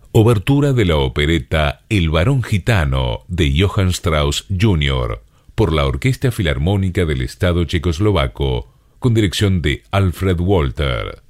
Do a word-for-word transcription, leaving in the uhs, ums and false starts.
Obertura de la opereta El Barón Gitano de Johann Strauss junior por la Orquesta Filarmónica del Estado Checoslovaco con dirección de Alfred Walter.